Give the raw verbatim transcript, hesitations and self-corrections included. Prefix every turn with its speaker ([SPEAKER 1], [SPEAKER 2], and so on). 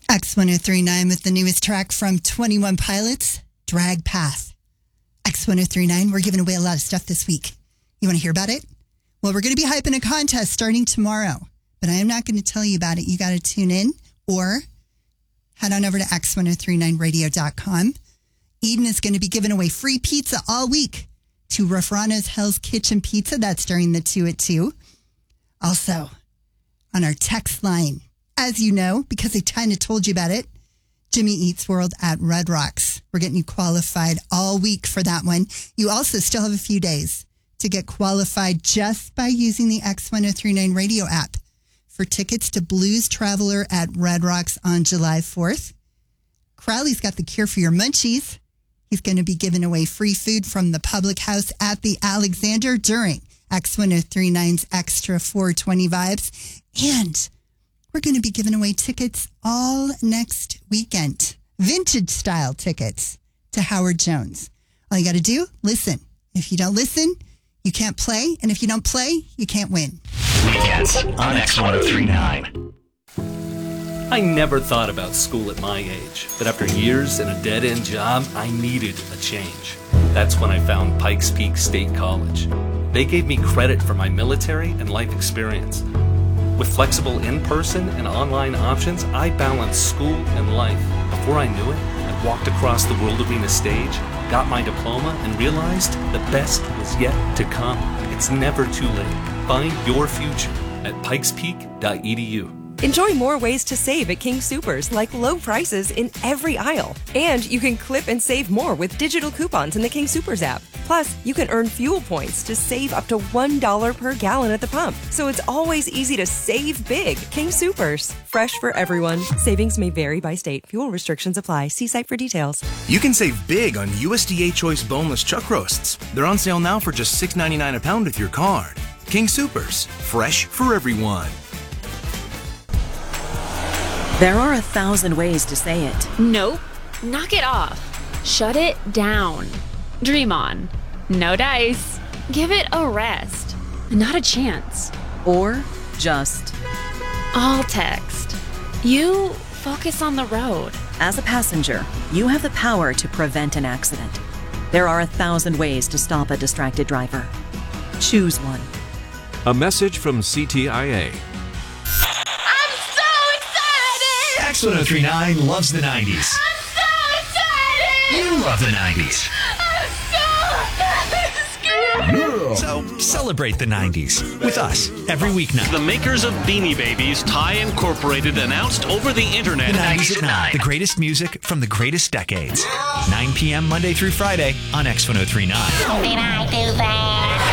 [SPEAKER 1] X one oh three point nine with the newest track from twenty-one Pilots, Drag Path. X one oh three point nine, we're giving away a lot of stuff this week. You want to hear about it? Well, we're going to be hyping a contest starting tomorrow, but I am not going to tell you about it. You got to tune in or head on over to x ten thirty-nine radio dot com. Eden is going to be giving away free pizza all week to Rafrano's Hell's Kitchen Pizza. That's during the two at two. Also, on our text line, as you know, because I kind of told you about it, Jimmy Eats World at Red Rocks. We're getting you qualified all week for that one. You also still have a few days to get qualified just by using the X ten thirty-nine radio app for tickets to Blues Traveler at Red Rocks on July fourth. Crowley's got the cure for your munchies. He's going to be giving away free food from the Public House at the Alexander during X ten thirty-nine's Extra four twenty Vibes. And we're going to be giving away tickets all next weekend. Vintage style tickets to Howard Jones. All you got to do, listen. If you don't listen, you can't play. And if you don't play, you can't win.
[SPEAKER 2] Weekends on X ten thirty-nine.
[SPEAKER 3] I never thought about school at my age, but after years in a dead-end job, I needed a change. That's when I found Pikes Peak State College. They gave me credit for my military and life experience. With flexible in-person and online options, I balanced school and life. Before I knew it, I walked across the World Arena stage, got my diploma, and realized the best was yet to come. It's never too late. Find your future at pikes peak dot e d u.
[SPEAKER 4] Enjoy more ways to save at King Soopers, like low prices in every aisle. And you can clip and save more with digital coupons in the King Soopers app. Plus, you can earn fuel points to save up to one dollar per gallon at the pump. So it's always easy to save big. King Soopers. Fresh for everyone. Savings may vary by state. Fuel restrictions apply. See site for details.
[SPEAKER 5] You can save big on U S D A Choice boneless chuck roasts. They're on sale now for just six ninety-nine a pound with your card. King Soopers. Fresh for everyone.
[SPEAKER 6] There are a thousand ways to say it.
[SPEAKER 7] Nope. Knock it off. Shut it down. Dream on. No dice. Give it a rest. Not a chance.
[SPEAKER 6] Or just...
[SPEAKER 7] All text. You focus on the road.
[SPEAKER 6] As a passenger, you have the power to prevent an accident. There are a thousand ways to stop a distracted driver. Choose one.
[SPEAKER 8] A message from C T I A.
[SPEAKER 2] X ten thirty-nine loves the nineties.
[SPEAKER 7] I'm so excited!
[SPEAKER 2] You love the nineties.
[SPEAKER 7] I'm so scared!
[SPEAKER 2] So celebrate the nineties with us every weeknight.
[SPEAKER 9] The makers of Beanie Babies, Thai Incorporated, announced over the internet.
[SPEAKER 2] The nineties at nine. The greatest music from the greatest decades. nine p.m. Monday through Friday on X ten thirty-nine.
[SPEAKER 7] Did I do that?